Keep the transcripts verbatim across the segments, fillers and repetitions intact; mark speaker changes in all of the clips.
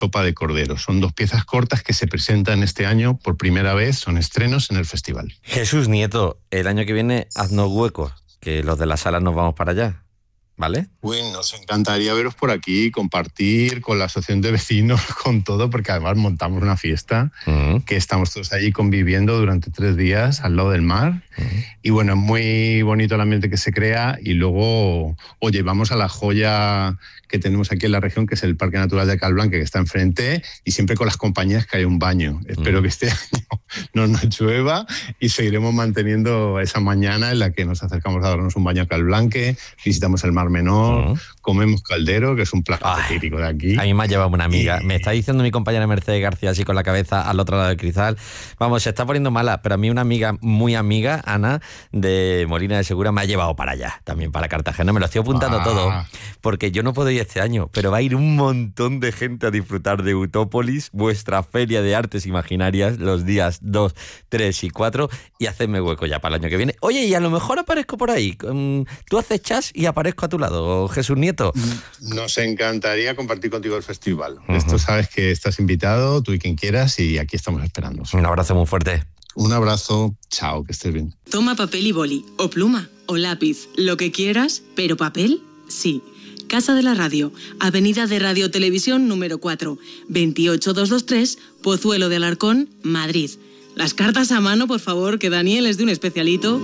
Speaker 1: Sopa de Cordero. Son dos piezas cortas que se presentan este año por primera vez, son estrenos en el festival.
Speaker 2: Jesús Nieto, el año que viene haznos huecos, que los de la sala nos vamos para allá, ¿vale?
Speaker 1: Uy, nos encantaría veros por aquí, compartir con la asociación de vecinos, con todo, porque además montamos una fiesta, uh-huh. que estamos todos allí conviviendo durante tres días al lado del mar. Uh-huh. Y bueno, es muy bonito el ambiente que se crea y luego, oye, vamos a la joya que tenemos aquí en la región, que es el Parque Natural de Calblanque, que está enfrente, y siempre con las compañías que hay un baño. Espero uh-huh. que este año no nos llueva y seguiremos manteniendo esa mañana en la que nos acercamos a darnos un baño a Calblanque, visitamos el Mar Menor, uh-huh. comemos caldero, que es un plato Ay, típico de aquí.
Speaker 2: A mí me ha llevado una amiga. Y... Me está diciendo mi compañera Mercedes García, así con la cabeza al otro lado del cristal. Vamos, se está poniendo mala, pero a mí una amiga muy amiga, Ana, de Molina de Segura, me ha llevado para allá, también para Cartagena. Me lo estoy apuntando ah. todo, porque yo no puedo ir este año, pero va a ir un montón de gente a disfrutar de Utópolis, vuestra feria de artes imaginarias, los días dos, tres y cuatro, y hacedme hueco ya para el año que viene. Oye, y a lo mejor aparezco por ahí. Tú haces chas y aparezco a tu lado, Jesús Nieto.
Speaker 1: Nos encantaría compartir contigo el festival. Uh-huh. Esto sabes que estás invitado, tú y quien quieras, y aquí estamos esperando.
Speaker 2: Un abrazo muy fuerte.
Speaker 1: Un abrazo, chao, que estés bien.
Speaker 3: Toma papel y boli, o pluma, o lápiz, lo que quieras, pero papel, sí. Casa de la Radio, Avenida de Radio Televisión número cuatro, veintiocho mil doscientos veintitrés, Pozuelo de Alarcón, Madrid. Las cartas a mano, por favor, que Daniel es de un especialito.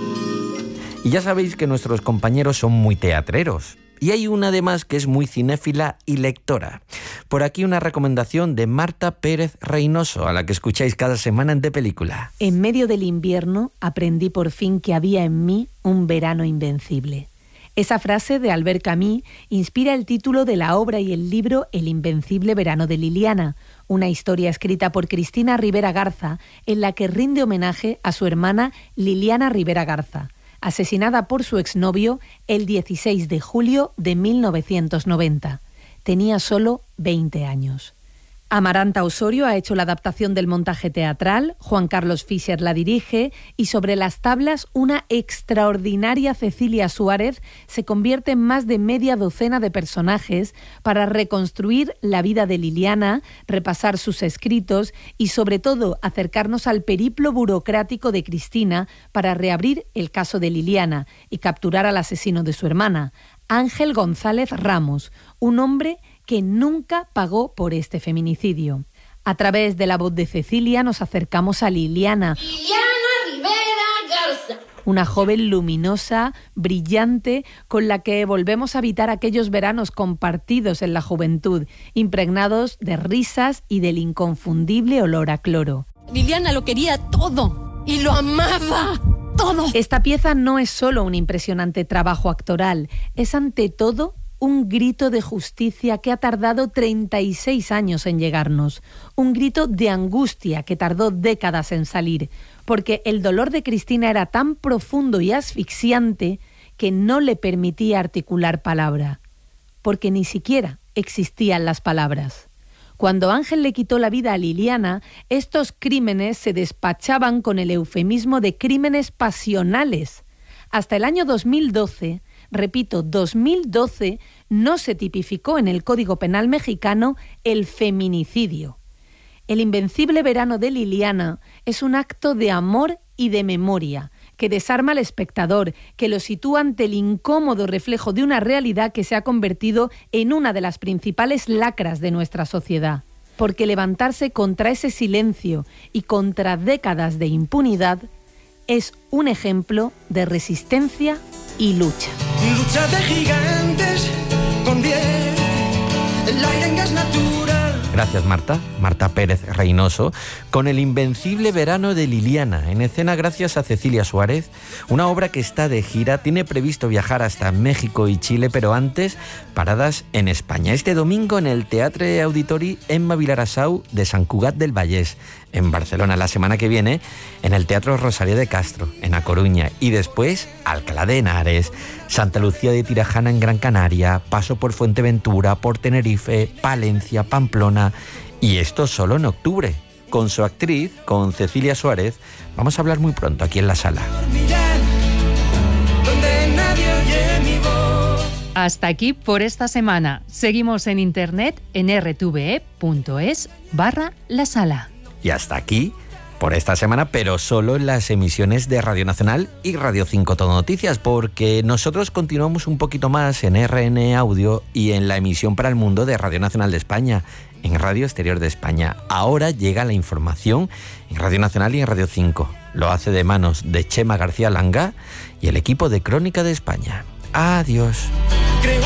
Speaker 2: Y ya sabéis que nuestros compañeros son muy teatreros. Y hay una además que es muy cinéfila y lectora. Por aquí una recomendación de Marta Pérez Reynoso, a la que escucháis cada semana en De Película.
Speaker 4: En medio del invierno aprendí por fin que había en mí un verano invencible. Esa frase de Albert Camus inspira el título de la obra y el libro El invencible verano de Liliana, una historia escrita por Cristina Rivera Garza, en la que rinde homenaje a su hermana Liliana Rivera Garza, asesinada por su exnovio el dieciséis de julio de mil novecientos noventa. Tenía solo veinte años. Amaranta Osorio ha hecho la adaptación del montaje teatral, Juan Carlos Fischer la dirige y sobre las tablas una extraordinaria Cecilia Suárez se convierte en más de media docena de personajes para reconstruir la vida de Liliana, repasar sus escritos y sobre todo acercarnos al periplo burocrático de Cristina para reabrir el caso de Liliana y capturar al asesino de su hermana, Ángel González Ramos, un hombre que nunca pagó por este feminicidio. A través de la voz de Cecilia nos acercamos a Liliana,
Speaker 5: Liliana Rivera Garza,
Speaker 4: una joven luminosa, brillante, con la que volvemos a habitar aquellos veranos compartidos en la juventud, impregnados de risas y del inconfundible olor a cloro.
Speaker 5: Liliana lo quería todo y lo amaba todo.
Speaker 4: Esta pieza no es solo un impresionante trabajo actoral, es ante todo un grito de justicia que ha tardado treinta y seis años en llegarnos, un grito de angustia que tardó décadas en salir, porque el dolor de Cristina era tan profundo y asfixiante que no le permitía articular palabra, porque ni siquiera existían las palabras. Cuando Ángel le quitó la vida a Liliana, estos crímenes se despachaban con el eufemismo de crímenes pasionales. Hasta el año dos mil doce, repito, dos mil doce, no se tipificó en el Código Penal mexicano el feminicidio. El invencible verano de Liliana es un acto de amor y de memoria, que desarma al espectador, que lo sitúa ante el incómodo reflejo de una realidad que se ha convertido en una de las principales lacras de nuestra sociedad. Porque levantarse contra ese silencio y contra décadas de impunidad es un ejemplo de resistencia y lucha.
Speaker 6: Lucha de gigantes con bien, el aire en gas natural.
Speaker 2: Gracias, Marta. Marta Pérez Reynoso, con El invencible verano de Liliana, en escena gracias a Cecilia Suárez, una obra que está de gira, tiene previsto viajar hasta México y Chile, pero antes paradas en España. Este domingo en el Teatre Auditori Emma Vilarasau de Sant Cugat del Vallès, en Barcelona. La semana que viene en el Teatro Rosalía de Castro, en A Coruña, y después Alcalá de Henares, Santa Lucía de Tirajana en Gran Canaria, paso por Fuerteventura, por Tenerife, Palencia, Pamplona, y esto solo en octubre. Con su actriz, con Cecilia Suárez, vamos a hablar muy pronto aquí en la sala.
Speaker 7: Hasta aquí por esta semana. Seguimos en internet en r t v e punto es barra la sala.
Speaker 2: Y hasta aquí por esta semana, pero solo en las emisiones de Radio Nacional y Radio cinco Todo Noticias, porque nosotros continuamos un poquito más en R N Audio y en la emisión para el mundo de Radio Nacional de España, en Radio Exterior de España. Ahora llega la información en Radio Nacional y en Radio cinco. Lo hace de manos de Chema García Langa y el equipo de Crónica de España. Adiós.